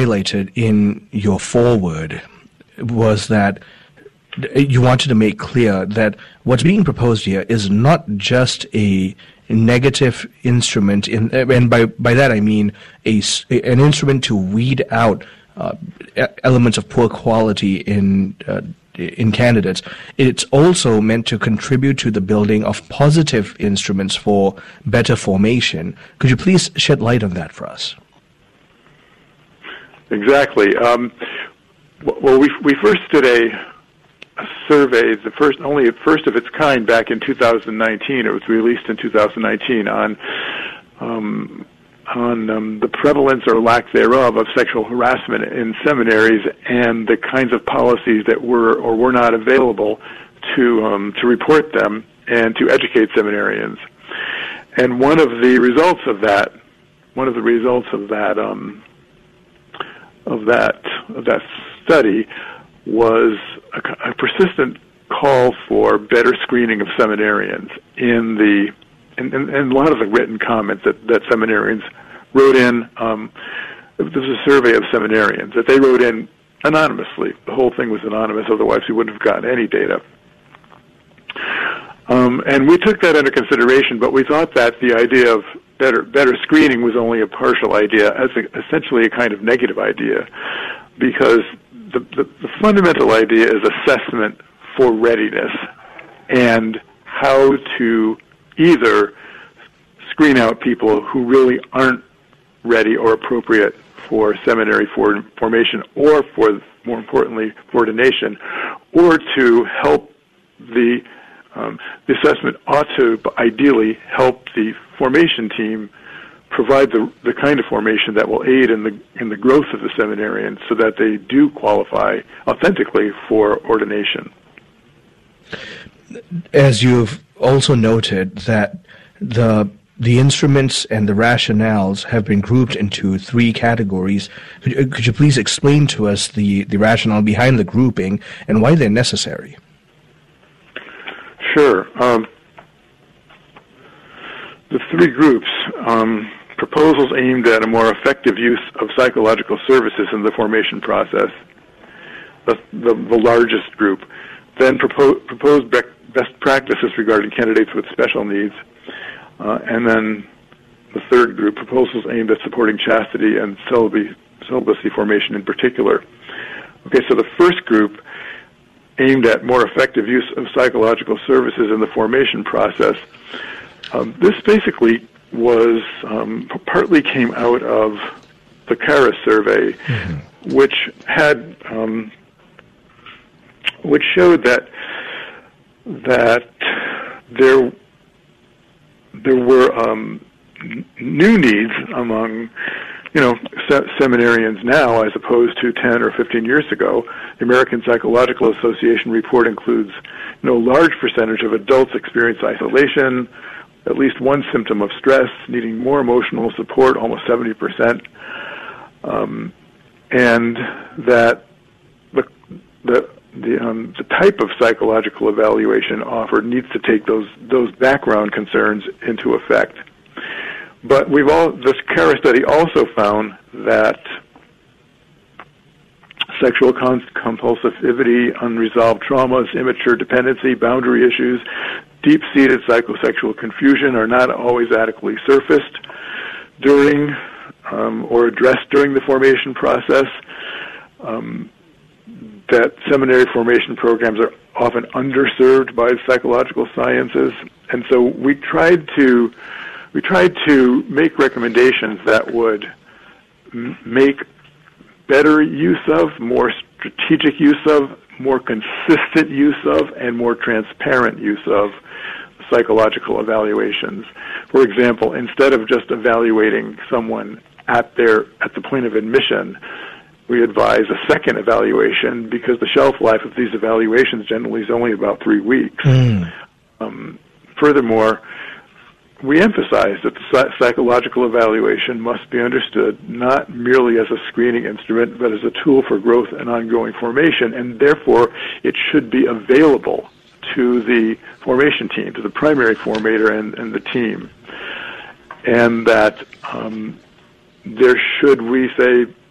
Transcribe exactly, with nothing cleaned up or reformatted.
highlighted in your foreword was that you wanted to make clear that what's being proposed here is not just a negative instrument, in, and by, by that I mean a, an instrument to weed out uh, elements of poor quality in uh, in candidates. It's also meant to contribute to the building of positive instruments for better formation. Could you please shed light on that for us? Exactly. Um, well, we we first did a A survey, the first, only the first of its kind, back in two thousand nineteen. It was released in two thousand nineteen on um, on um, the prevalence or lack thereof of sexual harassment in seminaries and the kinds of policies that were or were not available to um, to report them and to educate seminarians. And one of the results of that, one of the results of that um, of that of that study was a, a persistent call for better screening of seminarians in the, and, and, and a lot of the written comments that, that seminarians wrote in. Um, there was a survey of seminarians that they wrote in anonymously. The whole thing was anonymous, otherwise we wouldn't have gotten any data. Um, and we took that under consideration, but we thought that the idea of better better screening was only a partial idea, as a, essentially a kind of negative idea, because The, the, the fundamental idea is assessment for readiness and how to either screen out people who really aren't ready or appropriate for seminary for formation or, for more importantly, for ordination, or to help the, um, the assessment ought to ideally help the formation team provide the the kind of formation that will aid in the in the growth of the seminarians so that they do qualify authentically for ordination. As you've also noted that the the instruments and the rationales have been grouped into three categories. Could you, could you please explain to us the, the rationale behind the grouping and why they're necessary? Sure. Um, the three groups, um, proposals aimed at a more effective use of psychological services in the formation process, the, the, the largest group. Then propose, proposed best practices regarding candidates with special needs. Uh, and then the third group, proposals aimed at supporting chastity and celibacy, celibacy formation in particular. Okay, so the first group aimed at more effective use of psychological services in the formation process. Um, this basically was um, partly came out of the Caris survey, mm-hmm. which had um, which showed that that there there were um, n- new needs among you know se- seminarians now as opposed to ten or fifteen years ago. The American Psychological Association report includes you know a large percentage of adults experience isolation, at least one symptom of stress, needing more emotional support, almost seventy percent, um, and that the the the, um, the type of psychological evaluation offered needs to take those those background concerns into effect. But we've all this Caris study also found that sexual compulsivity, unresolved traumas, immature dependency, boundary issues, deep-seated psychosexual confusion are not always adequately surfaced during um, or addressed during the formation process. Um, that seminary formation programs are often underserved by psychological sciences, and so we tried to we tried to make recommendations that would m- make better use of, more strategic use of, more consistent use of, and more transparent use of psychological evaluations. For example, instead of just evaluating someone at their at the point of admission, we advise a second evaluation because the shelf life of these evaluations generally is only about three weeks. Mm. Um, furthermore, we emphasize that the psychological evaluation must be understood not merely as a screening instrument, but as a tool for growth and ongoing formation, and therefore it should be available to the formation team, to the primary formator and, and the team. And that um, there should, we say,